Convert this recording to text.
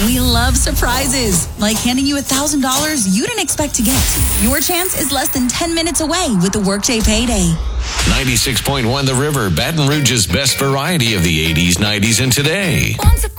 We love surprises, like handing you $1,000 you didn't expect to get. Your chance is less than 10 minutes away with the Workday Payday. 96.1 The River, Baton Rouge's best variety of the 80s, 90s, and today.